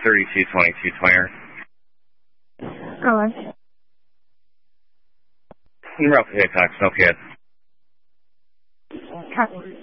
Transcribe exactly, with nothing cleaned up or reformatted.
thirty-two twenty-two, Twitter. Hello. You're up to Hickox, no kid. Copy.